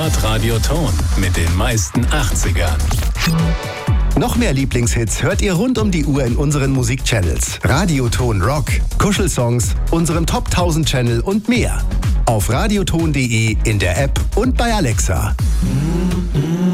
Hitradio Ton mit den meisten 80ern. Noch mehr Lieblingshits hört ihr rund um die Uhr in unseren Musikchannels. Radioton Rock, Kuschelsongs, unserem Top 1000 Channel und mehr. Auf radioton.de, in der App und bei Alexa.